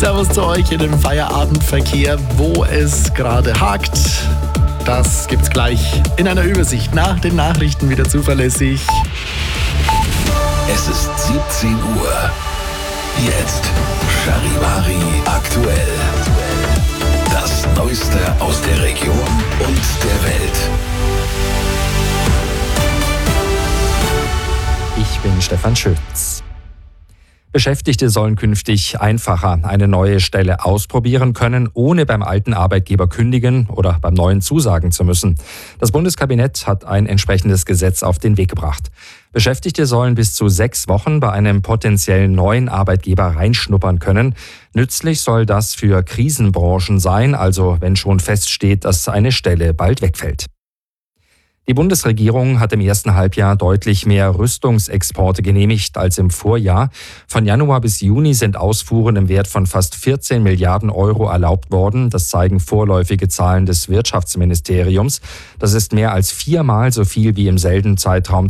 Servus zu euch in dem Feierabendverkehr, wo es gerade hakt. Das gibt's gleich in einer Übersicht nach den Nachrichten wieder zuverlässig. Es ist 17 Uhr. Jetzt Charivari aktuell. Das Neueste aus der Region und der Welt. Ich bin Stefan Schütz. Beschäftigte sollen künftig einfacher eine neue Stelle ausprobieren können, ohne beim alten Arbeitgeber kündigen oder beim neuen zusagen zu müssen. Das Bundeskabinett hat ein entsprechendes Gesetz auf den Weg gebracht. Beschäftigte sollen bis zu 6 Wochen bei einem potenziellen neuen Arbeitgeber reinschnuppern können. Nützlich soll das für Krisenbranchen sein, also wenn schon feststeht, dass eine Stelle bald wegfällt. Die Bundesregierung hat im ersten Halbjahr deutlich mehr Rüstungsexporte genehmigt als im Vorjahr. Von Januar bis Juni sind Ausfuhren im Wert von fast 14 Milliarden Euro erlaubt worden. Das zeigen vorläufige Zahlen des Wirtschaftsministeriums. Das ist mehr als 4-mal so viel wie im selben Zeitraum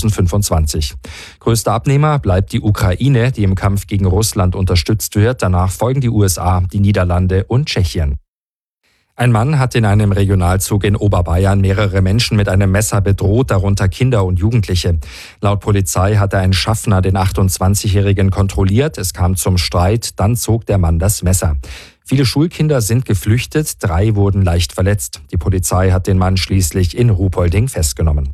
2025. Größter Abnehmer bleibt die Ukraine, die im Kampf gegen Russland unterstützt wird. Danach folgen die USA, die Niederlande und Tschechien. Ein Mann hat in einem Regionalzug in Oberbayern mehrere Menschen mit einem Messer bedroht, darunter Kinder und Jugendliche. Laut Polizei hatte ein Schaffner den 28-Jährigen kontrolliert. Es kam zum Streit, dann zog der Mann das Messer. Viele Schulkinder sind geflüchtet, 3 wurden leicht verletzt. Die Polizei hat den Mann schließlich in Ruhpolding festgenommen.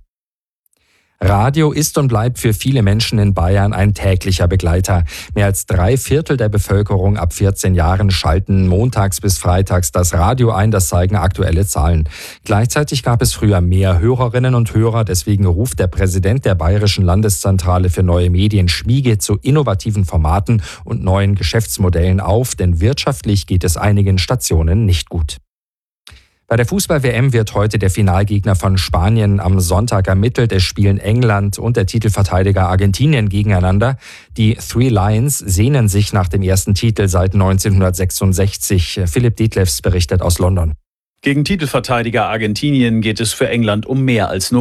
Radio ist und bleibt für viele Menschen in Bayern ein täglicher Begleiter. Mehr als 3/4 der Bevölkerung ab 14 Jahren schalten montags bis freitags das Radio ein, das zeigen aktuelle Zahlen. Gleichzeitig gab es früher mehr Hörerinnen und Hörer, deswegen ruft der Präsident der Bayerischen Landeszentrale für neue Medien Schmiege zu innovativen Formaten und neuen Geschäftsmodellen auf, denn wirtschaftlich geht es einigen Stationen nicht gut. Bei der Fußball-WM wird heute der Finalgegner von Spanien am Sonntag ermittelt. Es spielen England und der Titelverteidiger Argentinien gegeneinander. Die Three Lions sehnen sich nach dem ersten Titel seit 1966. Philipp Detlefs berichtet aus London. Gegen Titelverteidiger Argentinien geht es für England um mehr als nur